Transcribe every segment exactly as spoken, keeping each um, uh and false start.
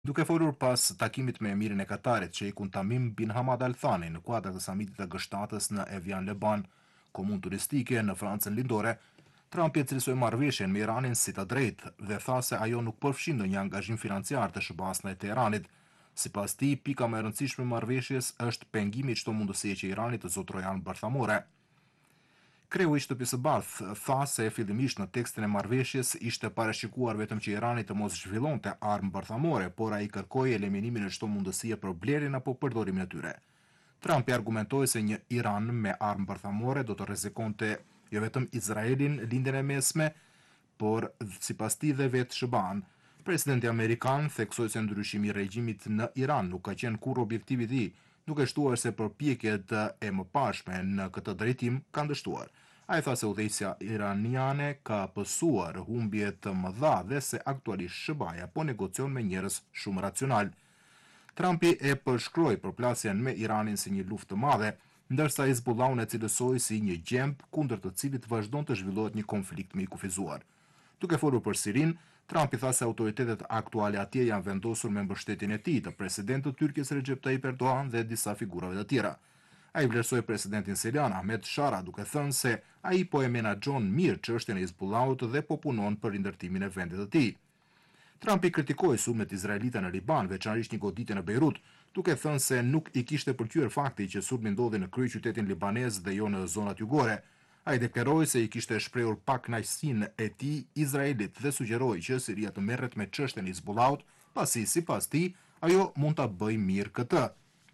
Duke folur pas takimit me emirin e Katarit, Sheikun Tamim bin Hamad Al Thani në kuadër të samitit të Gështatës në Evian Leban, komunë turistike në Francën lindore, Trump e cilësoi marrëveshjen me Iranin si të drejtë dhe tha se ajo nuk përfshin ndonjë angazhim financiar të shëbasnë e Teheranit. Sipas tij, pika më e rëndësishme e marrëveshjes është pengimi i çdo mundësie që Irani të zotrojë armë bërthamore. Kreu i shtëpisë së Bardhë tha se fillimisht në tekstin e marrëveshjes ishte parashikuar vetëm që Irani të mos zhvillonte armë bërthamore, por ai kërkoi eliminimin e çdo mundësie për blerjen apo përdorimin e tyre. Trump i argumentoi se një Iran me armë bërthamore do të rrezikonte jo vetëm Izraelin lindjen e mesme, por sipas tij dhe vetë Shëban. Presidenti amerikan theksoi se ndryshimi i regjimit në Iran nuk ka qenë kurrë objektivi i tij, duke shtuar se përpjekjet e mëparshme në këtë drejtim kanë dështuar. Ai tha se udhëheqësia iraniane ka pësuar humbje të mëdha dhe se aktualisht Shëbaja po negocion me njerëz shumë racional. Trumpi e përshkroi përplasjen me Iranin si një luftë të madhe, ndërsa Hezbollahun e cilësoi si një gjemb kundër të cilit vazhdon të zhvillohet një konflikt më i kufizuar. Duke folur për Sirin, Trump i tha se autoritetet aktuale atje janë vendosur me mbështetjen e tij të presidentit të Tyrkisë Recep Tayyip Erdogan dhe disa figurave të tjera. Ai vlerësoi presidentin sirian Ahmed Shara duke thënë se ai po e menaxhon mirë çështjen e Hezbollahut dhe po punon për rindërtimin e vendit të tij. Trump i kritikoi sulmet izraelite në Liban, veçanërisht një goditje në Beirut, duke thënë se nuk i kishte pëlqyer fakti që sulmi ndodhi në kryeqytetin libanez dhe jo në zonat jugore. Ai deklaroi se i kishte shprehur pakënaqësinë e tij Izraelit dhe sugjeroi që Siria të merret me çështjen e Hezbollahut, pasi sipas tij ajo mund ta bëjë mirë këtë.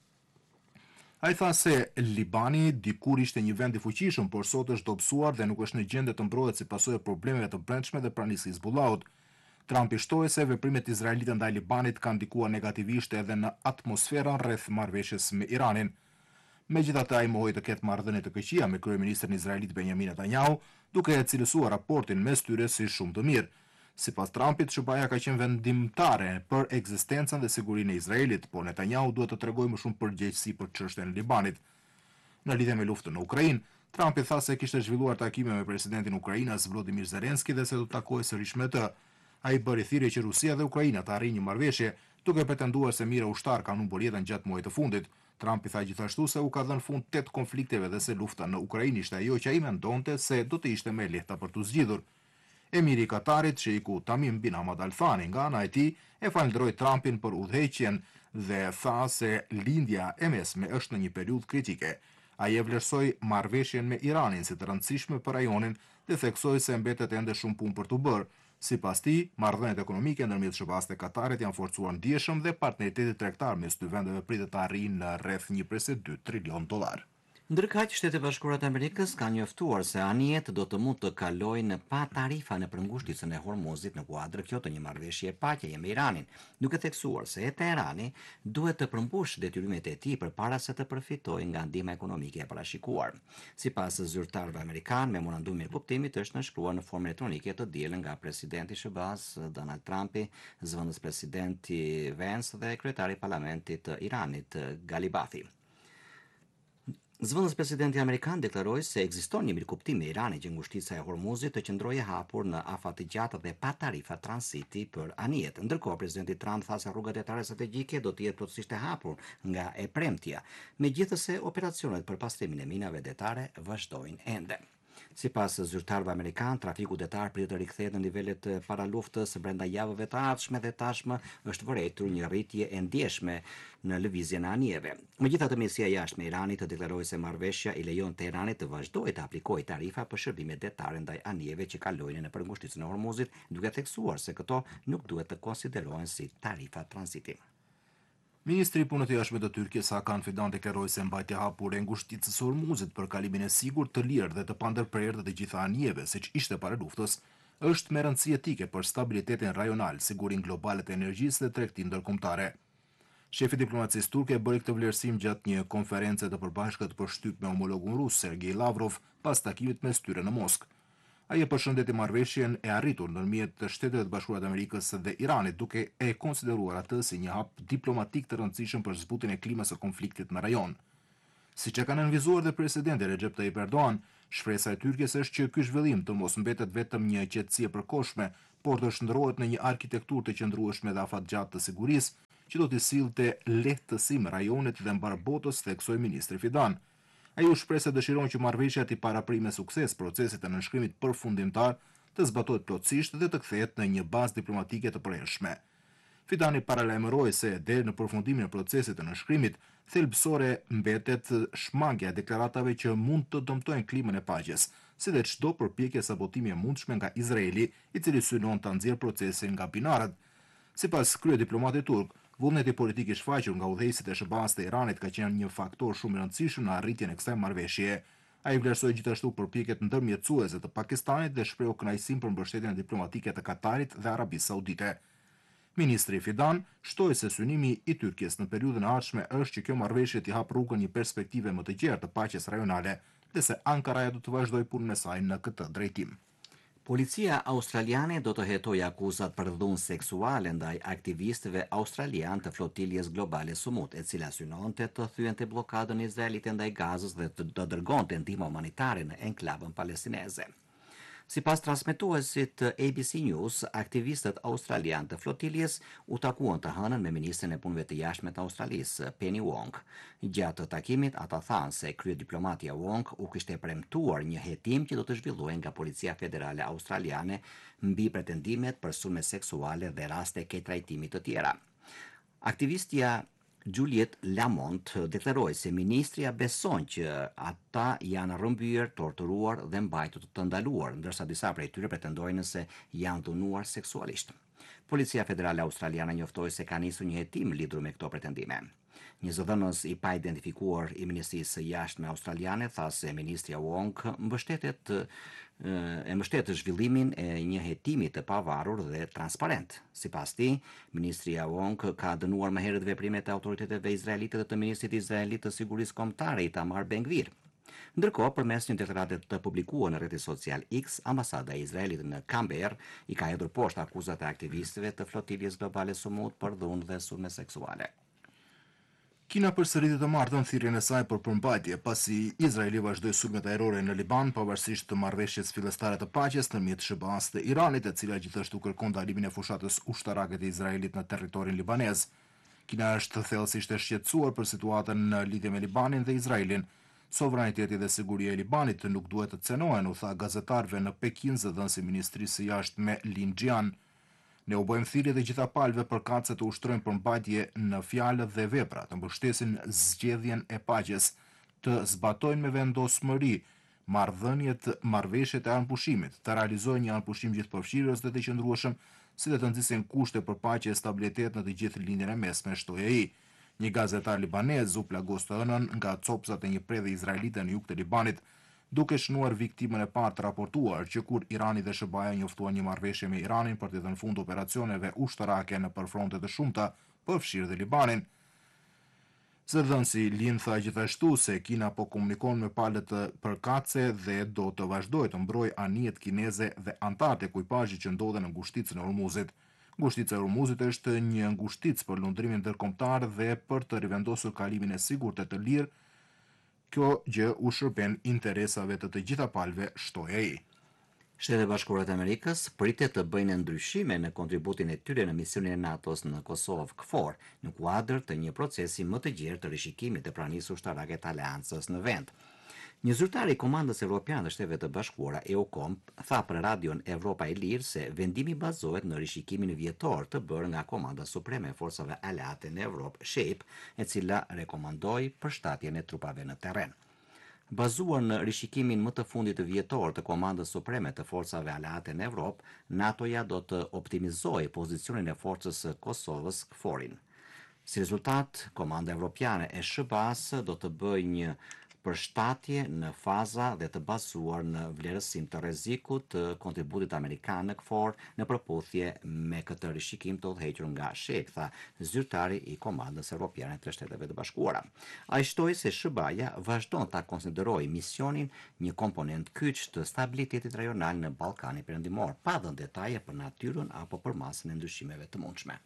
Ai tha se Libani dikur ishte një vend i fuqishëm, por sot është dobësuar dhe nuk është në gjendje të mbrohet si pasojë e problemeve të brendshme dhe pranisë Hezbollahut. Trump i shtoi se veprimet izraelite ndaj Libanit kanë ndikuar negativisht edhe në atmosferën rreth marrëveshjes me Iranin. Megjithatë, ai mohoi të ketë marrëdhënie të këqija me kryeministrin izraelit Benjamin Netanyahu, duke e cilësuar raportin mes tyre si shumë të mirë. Sipas Trumpit, Shëbaja ka qenë vendimtare për ekzistencën dhe sigurinë e Izraelit, por Netanyahu duhet të tregojë më shumë përgjegjësi për çështjen e Libanit. Në lidhje me luftën në Ukrainë, Trump i tha se kishte zhvilluar takime me presidentin e Ukrainës Volodymyr Zelensky dhe se do të takojë sërish me të. Ai bëri thirrje që Rusia dhe Ukraina të arrijnë një marrëveshje, duke pretenduar se mira ushtar kanë humbur jetën gjatë muajit të fundit. Trump i tha gjithashtu se u ka dhënë fund tetë konflikteve dhe se lufta në Ukrainë ishte ajo që ai mendonte se do të ishte më e lehta për t'u zgjidhur. Emiri i Katarit, Sheiku Tamim bin Hamad Al Thani, nga ana e tij, e falenderoi Trumpin për udhëheqjen dhe tha se lindja e mesme është në një periudhë kritike. Ai e vlerësoi marrëveshjen me Iranin si të rëndësishme për rajonin dhe theksoi se mbetet ende shumë punë për t'u bërë. Sipas tij, marrëdhëniet ekonomike ndërmjet Shëbasë dhe Katarit janë forcuar ndjeshëm dhe partneriteti tregtar mes dy vendeve pritet të arrijë në rreth një presë dy trilion dollar. Ndërkaq, Shtetet Bashkuara të Amerikës kanë njoftuar se anijet do të mund të kalojnë pa tarifa në përngushtitjen e Hormuzit në kuadër kjo të një marrëveshje paqeje me Iranin, duke theksuar se Teherani duhet të përmbushë detyrimet e tij përpara se të përfitojë nga ndihma ekonomike e parashikuar. Sipas zyrtarëve amerikanë, memorandumi i kuptimit është nënshkruar në formë elektronike të dielën nga presidenti i S B A-s Donald Trumpi, zëvendës presidenti Vance dhe kryetari i parlamentit të Iranit Ghalibaf. Zëvendës presidenti amerikan deklaroi se ekziston një mirëkuptim me Iranin që ngushtica e Hormuzit të qëndrojë hapur në afat të gjata dhe pa tarifa transiti për anijet. Ndërkohë, presidenti Trump tha se rruga detare strategjike do të jetë plotësisht e hapur nga e premtja, megjithëse operacionet për pastrimin e minave detare vazhdojnë ende. Sipas zyrtarëve amerikan, trafiku detar pritet të rikthehet në nivelet para luftës brenda javëve të ardhshme dhe tashmë është vërejtur një rritje e ndjeshme në lëvizjen e anijeve. Megjithatë, Ministria e Jashtme e Iranit deklaroi se marrëveshja i lejon Teheranit të vazhdojë të aplikojë tarifa për shërbimet detare ndaj anijeve që kalojnë në përngushtitjen e Hormuzit, duke theksuar se këto nuk duhet të konsiderohen si tarifa tranziti. Ministri i Punës së Jashtme të Tyrkisë Hakan Fidan deklaroi se mbajtja e hapur e ngushticës së Hormuzit për kalimin e sigurt, të lirë dhe të pandërprerë të gjitha anijeve, siç ishte para luftës, është me rëndësi etike për stabilitetin rajonal, sigurinë globale të energjisë dhe tregtinë ndërkombëtare. Shefi i diplomacisë turke bëri këtë vlerësim gjatë një konference të përbashkët për shtyp me homologun rus Sergej Lavrov pas takimit mes tyre në Moskë. Ai e përshëndeti marrëveshjen e arritur ndërmjet Shtetit të Bashkuara të Amerikës dhe Iranit, duke e konsideruar atë si një hap diplomatik të rëndësishëm për zbutjen e klimës së konfliktit në rajon. Siç e ka nënvizuar dhe presidenti Recep Tayyip Erdogan, shpresa e Tyrkisë është që ky zhvillim të mos mbetet vetëm një qetësi e përkohshme, transportës ndrohet në një arkitekturë të qëndrueshme dhe afatgjatë të sigurisë, që do të sillte lehtësim rajonit dhe mbar botës, theksoi ministri Fidan. Ai u shpreh se dëshiron që marrëveshja të paraprimë me sukses procesit të nënshkrimit përfundimtar të zbatohet plotësisht dhe të kthehet në një bazë diplomatike të përhershme. Fidani paralajmëroi se deri në përfundimin e procesit të nënshkrimit, thelbësore mbetet shmangja e deklaratave që mund të dëmtojnë klimën e paqes, si dhe çdo përpjekje sabotimi e mundshme nga Izraeli, i cili synon ta nxjerrë procesin nga binarët. Sipas kryediplomatit turk, vullneti politik i shfaqur nga udhëheqësit e S B A-s të Iranit ka qenë një faktor shumë i rëndësishëm në arritjen e kësaj marrëveshje. Ai vlerësoi gjithashtu përpjekjet ndërmjetësuese të Pakistanit dhe shprehu kënaqësinë për mbështetjen diplomatike të Katarit dhe Arabisë Saudite. Ministri Fidan shtoi se synimi i Tyrkisë në periudhën e ardhshme është që kjo marrëveshje t'i hap rrugën një perspektive më të gjerë të paqes rajonale, dhe se Ankaraja do të vazhdojë punën e saj në këtë drejtim. Policia australiane do të hetojë akuzat për dhunë seksuale ndaj aktivistëve australian të flotiljes globale Sumut, e cila synonte të thyente bllokadën izraelite ndaj Gazës dhe të dërgonte ndihmë humanitare në enklavën palestineze. Sipas transmetuesit A B C News, aktivistët australian të flotiljes u takuan të hënën me ministrin e punëve të jashtme të Australisë, Penny Wong. Gjatë takimit, ata thanë se kryediplomatja Wong u kishte premtuar një hetim që do të zhvillohej nga Policia Federale Australiane mbi pretendimet për sulme seksuale dhe raste keq trajtimi të tjera. Aktivistja Juliet Lamont deklaroi se ministria beson që ata janë rrëmbyer, torturuar dhe mbajtur të ndaluar, ndërsa disa prej tyre pretendojnë se janë dhunuar seksualisht. Policia Federale Australiane njoftoi se ka nisur një hetim lidhur me këto pretendime. Një zëdhënës i pa identifikuar i Ministrisë së Jashtme australiane tha se ministria Wong mbështetet e mbështet zhvillimin e një hetimi të pavarur dhe transparent. Sipas tij, ministria Wong ka dënuar më herët veprimet e autoriteteve izraelite dhe të ministrit izraelit të sigurisë kombëtare Itamar Ben-Gvir. Ndërkohë, përmes një deklarate të publikuar në rrjetin social X, ambasada e Izraelit në Canberra i ka hedhur poshtë akuzat e aktivistëve të flotiljes globale Sumut për dhunë dhe sulme seksuale. Kina përsëriti të martën thirrjen e saj për përmbajtje, pasi Izraeli vazhdoi sulmet ajrore në Liban pavarësisht të marrëveshjes fillestare të paqes ndërmjet S B A-s të Iranit, e cila gjithashtu kërkon ndalimin e fushatës ushtarake të Izraelit në territorin libanez. Kina është thellësisht e shqetësuar për situatën në lidhje me Libanin dhe Izraelin. Sovraniteti dhe siguria e Libanit nuk duhet të cenohen, u tha gazetarëve në Pekin zëdhënësi i Ministrisë së Jashtme Lin Jian. Ne u bëjmë thirrje të gjitha palëve përkatëse të ushtrojnë përmbajtje në fjalë dhe vepra, të mbështesin zgjedhjen e paqes, të zbatojnë me vendosmëri marrëdhëniet, marrëveshjet e anëpushimit, të realizojnë një anëpushim gjithëpërfshirës dhe të qëndrueshëm, si dhe të nxisin kushte për paqe e stabilitet në të gjithë lindjen e mesme, shtoi ai. Një gazetar libanez u plagos të hënën nga copsat e një predhe izraelite në jug të Libanit, duke shënuar viktimën e parë të raportuar që kur Irani dhe S B A-ja njoftuan një marrëveshje me Iranin për të dhënë fund operacioneve ushtarake në përfronte të shumta, përfshirë dhe Libanin. Zëdhënësi Lin tha gjithashtu se Kina po komunikon me palët përkatëse dhe do të vazhdojë të mbrojë anijet kineze dhe antarët e ekipazhit që ndodhen në ngushticën e Hormuzit. Ngushtica e Hormuzit është një ngushticë për lundrimin ndërkombëtar dhe për të rivendosur kalimin e sigurt e të lirë. Kjo gjë u shërben interesave të të gjitha palëve, shtoi ai. Shtetet e Bashkuara të Amerikës pritet të bëjnë ndryshime në kontributin e tyre në misionin e NATO-s në Kosovë K F O R, në kuadër të një procesi më të gjerë të rishikimit të pranisë ushtarake të aleancës në vend. Një zyrtar i Komandës Evropiane të Shteteve të Bashkuara E U KOM tha për radion Evropa e Lirë se vendimi bazohet në rishikimin vjetor të bërë nga Komanda Supreme e Forcave Aleate në Evropë, SHAPE, e cila rekomandoi përshtatjen e trupave në terren. Bazuar në rishikimin më të fundit të vjetor të Komandës Supreme të Forcave Aleate në Evropë, NATO-ja do të optimizojë pozicionin e forcës së Kosovës K F O R-in. Si rezultat, Komanda Evropiane e S B A-s do të bëjë një përshtatje në faza dhe të bazuar në vlerësim të rrezikut të kontributit amerikan në K F O R në përputhje me këtë rishikim të udhëhequr nga SHAPE, tha zyrtari i Komandës Evropiane të Shteteve të Bashkuara. Ai shtoi se S B A-ja vazhdon ta konsiderojë misionin një komponent kyç të stabilitetit rajonal në Ballkanin Perëndimor, pa dhënë detaje për natyrën apo për masën e ndryshimeve të mundshme.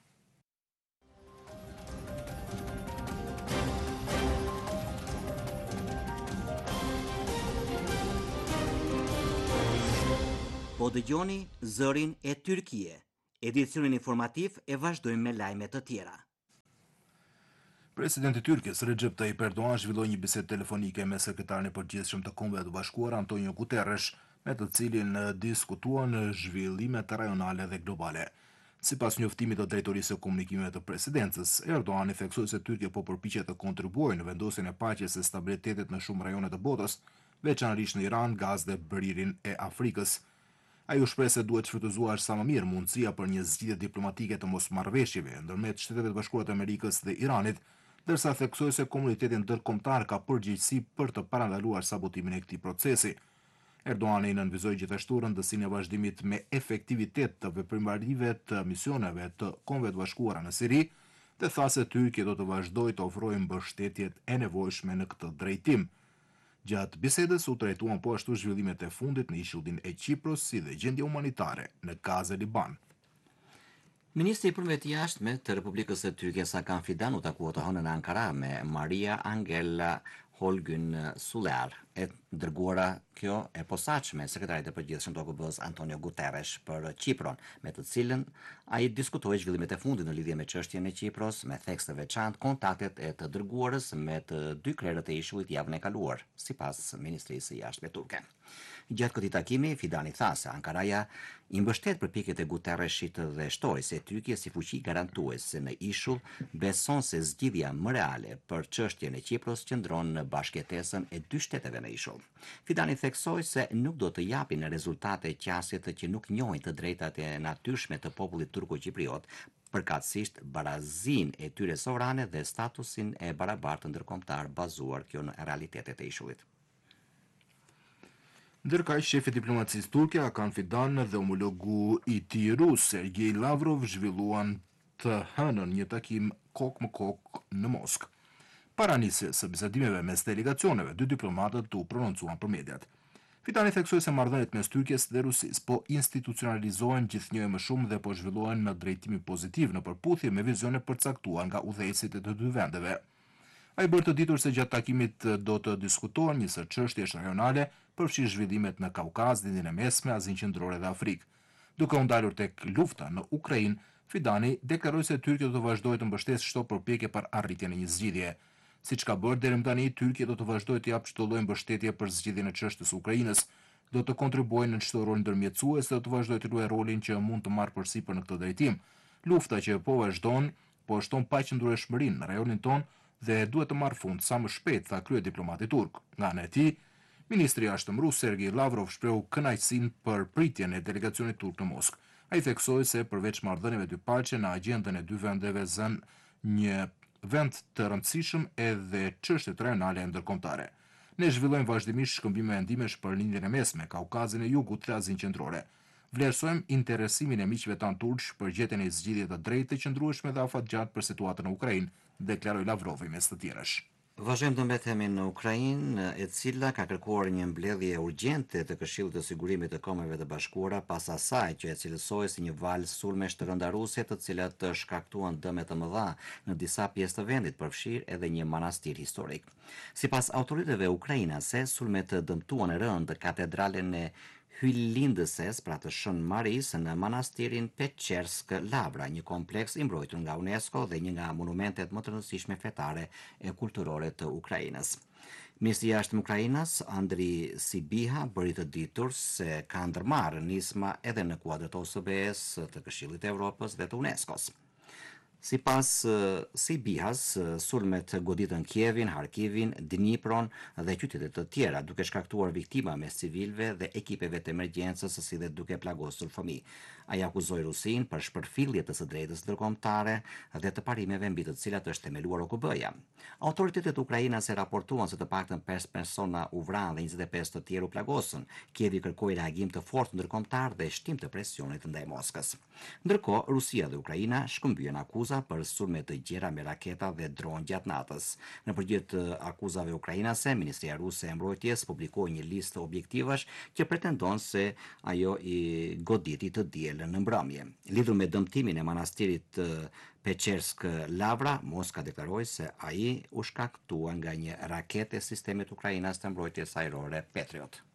Po dëgjoni zërin e Tyrkie. Edicionin informativ e vazhdojmë me lajme të tjera. Presidenti i Tyrkisë Recep Tayyip Erdogan zhvilloi një bisedë telefonike me sekretarin e përgjithshëm të Kombeve të Bashkuara Antonio Guterres, me të cilin diskutuan zhvillimet rajonale dhe globale. Sipas njoftimit të drejtorisë së komunikimeve të presidencës, Erdogan i theksoi se Tyrkia po përpiqet të kontribuojë në vendosjen e paqes e stabilitetit në shumë rajone të botës, veçanërisht në Iran, Gaz dhe Bëririn e Afrikës. Ai u shpreh se duhet shfrytëzuar sa më mirë mundësia për një zgjidhje diplomatike të mosmarrëveshjeve ndërmjet Shteteve të Bashkuara të Amerikës dhe Iranit, ndërsa theksoi se komuniteti ndërkombëtar ka përgjegjësi për të parandaluar sabotimin e këtij procesi. Erdogan i nënvizoi gjithashtu rëndësinë e vazhdimit me efektivitet të veprimtarive të misioneve të Kombeve të Bashkuara në Siri dhe tha se Tyrkia do të vazhdojë të ofrojë mbështetjet e nevojshme në këtë drejtim. Gjatë bisedës u trajtuan po ashtu zhvillimet e fundit në ishullin e Qipros si dhe gjendja humanitare në Gazë e Liban. Ministri i Punëve të Jashtme të Republikës së Tyrkisë Hakan Fidan u takua të hënën në Ankara me Maria Angela Holgyn Suler, e dërguara kjo e posaçme sekretarit të përgjithshëm të O K B-s Antonio Guterres për Qipron, me të cilën ai diskutoi zhvillimet e fundit në lidhje me çështjen e Qipros, me theks të veçantë kontaktet e të dërguarës me të dy krerët e ishullit javën e kaluar, sipas Ministrisë së Jashtme turke. Gjatë këtij takimi, Fidani tha se Ankaraja i mbështet përpjekjet e Guterresit dhe shtoi se Tyrkia si fuqi garantuese në ishull beson se zgjidhja më reale për çështjen e Qipros qëndron në bashkëtesën e dy shteteve në ishull. Fidani theksoi se nuk do të japin rezultate qasjet që nuk njohin të drejtat e natyrshme të popullit turko-qipriot, përkatësisht barazin e tyre sovrane dhe statusin e barabartë ndërkombëtar bazuar kjo në realitetet e ishullit. Ndërkaq, shefi i diplomacisë turke Hakan Fidan dhe homologu i tij rus Sergej Lavrov zhvilluan të hënën një takim kokë më kokë në Moskë. Para nisjes së bisedimeve mes delegacioneve, dy diplomatët u prononcuan për mediat. Fidani theksoi se marrëdhëniet mes Tyrkisë dhe Rusisë po institucionalizohen gjithnjë më shumë dhe po zhvillohen në drejtimi pozitiv në përputhje me vizione përcaktuar nga udhëheqësit e të dy vendeve. Ai bërë të ditur se gjatë takimit do të diskutohen njësër çështjesh rajonale, përfshirë zhvillimet në Kaukaz, Lindjen e Mesme, Azinë Qendrore dhe Afrikë. Duke u ndalur tek lufta në Ukrainë, Fidani deklaroi se Tyrkia do të vazhdojë të mbështesë çdo përpjekje për arritjen e një zgjidhje. Siç ka bërë deri më tani, Tyrkia do të vazhdojë të japë çdo lloj mbështetje për zgjidhjen e çështjes së Ukrainës, do të kontribuojë në çdo rol ndërmjetësues dhe do të vazhdojë të luajë rolin që mund të marrë përsipër në këtë drejtim. Lufta që po vazhdon, po shton paqëndrueshmërinë në rajonin ton dhe duhet të marrë fund sa më shpejt, tha krye diplomati turk. Nga ana e tij, ministri i jashtëm rus Sergej Lavrov shprehu kënaqësinë për pritjen e delegacionit turk në Moskë. Ai theksoi se përveç marrëdhënieve dypaqe në agjendën e dy vendeve zën një vend të rëndësishëm edhe çështjet rajonale ndërkombëtare. Ne zhvillojmë vazhdimisht shkëmbime mendimesh për Lindjen e Mesme, Kaukazin e Jugut dhe Azinë Qendrore. Vlerësojmë interesimin e miqve tanë turq për gjetjen e zgjidhje të drejtë, të qëndrueshme dhe afatgjatë për situatën në Ukrainë, deklaroi Lavrovi mes të tjerësh. Vazhdojmë të mbetemi në Ukrainë, e cila ka kërkuar një mbledhje urgjente të Këshillit të Sigurimit të Kombeve të Bashkuara pas asaj që e cilësoi si një valë sulmesh të rënda ruse, të cilat shkaktuan dëme të mëdha në disa pjesë të vendit, përfshirë edhe një manastir historik. Sipas autoriteteve ukrainase, sulmet dëmtuan rënd katedralen e Hyllindëses, pra të Shën Maris, në manastirin Pechersk Lavra, një kompleks i mbrojtur nga UNESCO dhe një nga monumentet më të rëndësishme fetare e kulturore të Ukrainës. Ministri i Jashtëm Ukrainas, Andri Sibiha, bëri të ditur se ka ndërmarrë nisma edhe në kuadër të O S B-s, të Këshillit të Evropës dhe të UNESCO-s. Sipas uh, Sibihas, uh, sulmet goditën Kievin, Harkivin, Dnipron dhe qytete të tjera, duke shkaktuar viktima mes civilëve dhe ekipeve të emergjencës, si dhe duke plagosur fëmijë. Ai akuzoi Rusinë për shpërfillje të së drejtës ndërkombëtare dhe të parimeve mbi të cilat është themeluar O K B-ja. Autoritetet ukrainase raportuan se të paktën pesë persona u vranë dhe njëzet e pesë të tjerë u plagosën. Kievi kërkoi reagim të fortë ndërkombëtar dhe shtim të presionit ndaj Moskës. Ndërkohë, Rusia dhe Ukraina shkëmbyen akuza për sulme të gjera me raketa dhe dronë gjatë natës. Në përgjithë të akuzave ukrainase, Ministria Ruse e Mbrojtjes publikoi një listë objektivash që pretendon se ajo i goditi të dielën në mbrëmje. Lidhur me dëmtimin e manastirit Pechersk Lavra, Moska deklaroi se ai u shkaktua nga një raketë e sistemit ukrainas të mbrojtjes ajrore Patriot.